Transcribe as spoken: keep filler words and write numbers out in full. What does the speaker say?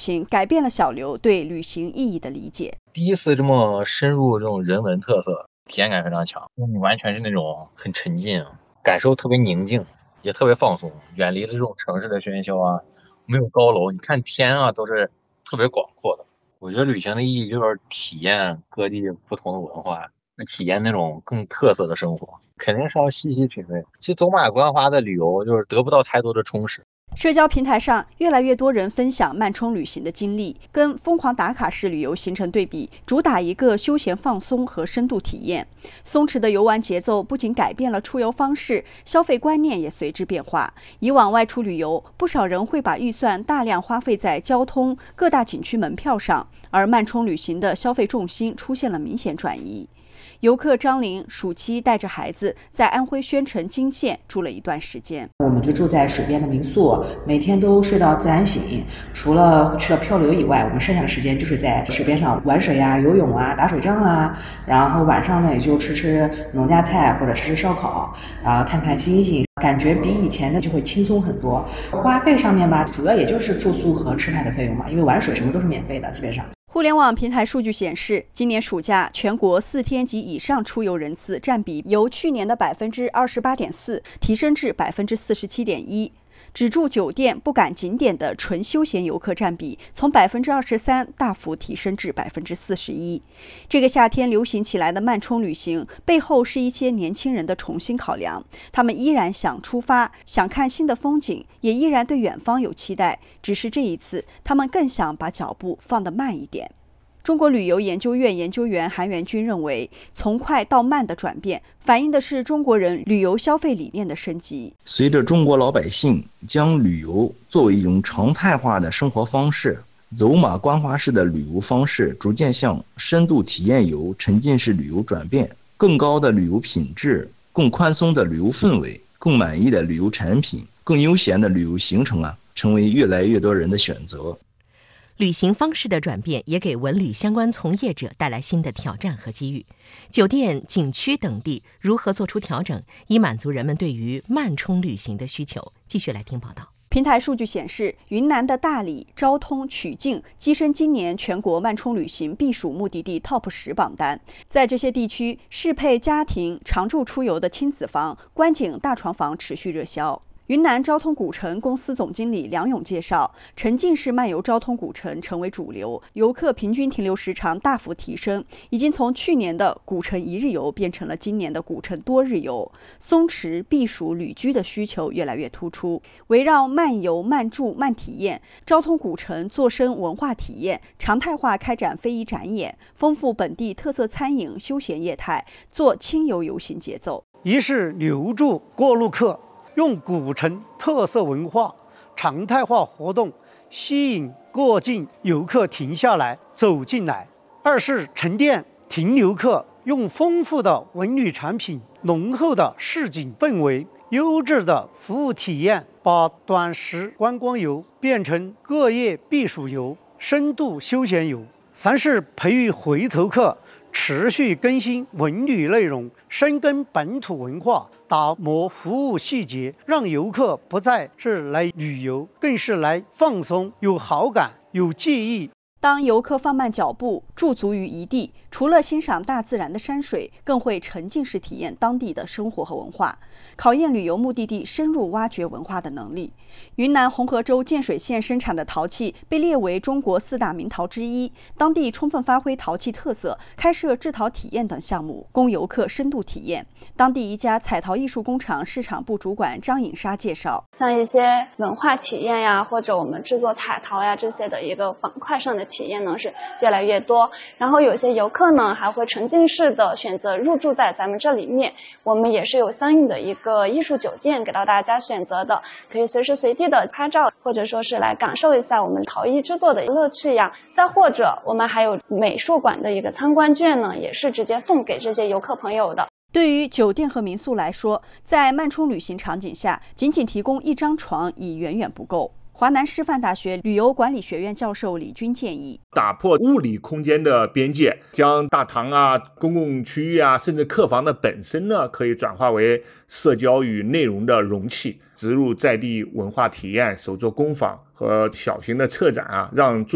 行改变了小刘对旅行意义的理解。 第一次这么深入这种人文特色，体验感非常强，你完全是那种很沉浸，感受特别宁静，也特别放松，远离了这种城市的喧嚣啊，没有高楼，你看天啊都是特别广阔的。我觉得旅行的意义就是体验各地不同的文化，体验那种更特色的生活，肯定是要细细品味。其实走马观花的旅游就是得不到太多的充实。 社交平台上，越来越多人分享慢充旅行的经历，跟疯狂打卡式旅游形成对比，主打一个休闲放松和深度体验。松弛的游玩节奏不仅改变了出游方式，消费观念也随之变化。以往外出旅游，不少人会把预算大量花费在交通、各大景区门票上，而慢充旅行的消费重心出现了明显转移。游客张玲暑期带着孩子在安徽宣城金县住了一段时间， 我们就住在水边的民宿，每天都睡到自然醒，除了去了漂流以外，我们剩下的时间就是在水边上玩水啊、游泳啊、打水仗啊，然后晚上呢也就吃吃农家菜或者吃吃烧烤，然后看看星星，感觉比以前的就会轻松很多。花费上面吧，主要也就是住宿和吃饭的费用嘛，因为玩水什么都是免费的，基本上。 互联网平台数据显示，今年暑假全国四天及以上出游人次占比由去年的百分之二十八点四提升至百分之四十七点一。只住酒店不赶景点的纯休闲游客占比从百分之二十三大幅提升至百分之四十一。这个夏天流行起来的慢充旅行背后是一些年轻人的重新考量，他们依然想出发，想看新的风景，也依然对远方有期待，只是这一次他们更想把脚步放得慢一点。中国旅游研究院研究员韩元军认为，从快到慢的转变反映的是中国人旅游消费理念的升级。 随着中国老百姓将旅游作为一种常态化的生活方式，走马观花式的旅游方式逐渐向深度体验游、沉浸式旅游转变，更高的旅游品质、更宽松的旅游氛围、更满意的旅游产品、更悠闲的旅游行程啊，成为越来越多人的选择。 旅行方式的转变也给文旅相关从业者带来新的挑战和机遇。酒店、景区等地如何做出调整，以满足人们对于慢充旅行的需求？继续来听报道。 平台数据显示，云南的大理、昭通、曲靖跻身今年全国慢充旅行避暑目的地 Top 十榜单。在这些地区，适配家庭常住出游的亲子房、观景大床房持续热销。云南昭通古城公司总经理梁勇介绍，沉浸式漫游昭通古城成为主流，游客平均停留时长大幅提升，已经从去年的古城一日游变成了今年的古城多日游。松弛避暑旅居的需求越来越突出，围绕慢游、慢住、慢体验，昭通古城做深文化体验，常态化开展非遗展演，丰富本地特色餐饮、休闲业态，做轻游游行节奏。 一是留住过路客，用古城特色文化常态化活动吸引过境游客停下来走进来；二是沉淀停留客，用丰富的文旅产品、浓厚的市井氛围、优质的服务体验，把短时观光游变成各夜避暑游、深度休闲游；三是培育回头客，持续更新文旅内容，深耕本土文化，打磨服务细节，让游客不再是来旅游，更是来放松，有好感，有记忆。 当游客放慢脚步，驻足于一地，除了欣赏大自然的山水，更会沉浸式体验当地的生活和文化，考验旅游目的地深入挖掘文化的能力。云南红河州建水县生产的陶器被列为中国四大名陶之一，当地充分发挥陶器特色，开设制陶体验等项目，供游客深度体验。当地一家彩陶艺术工厂市场部主管张颖莎介绍， 像一些文化体验呀，或者我们制作彩陶呀这些的一个板块上的体验呢是越来越多，然后有些游客呢还会沉浸式的选择入住在咱们这里面，我们也是有相应的一个艺术酒店给到大家选择的，可以随时随地的拍照，或者说是来感受一下我们陶艺制作的乐趣呀。再或者我们还有美术馆的一个参观券呢，也是直接送给这些游客朋友的。 对于酒店和民宿来说，在慢充旅行场景下，仅仅提供一张床已远远不够。华南师范大学旅游管理学院教授李军建议， 打破物理空间的边界，将大堂啊、公共区域啊，甚至客房的本身呢，可以转化为社交与内容的容器，植入在地文化体验、手作工坊和小型的策展啊，让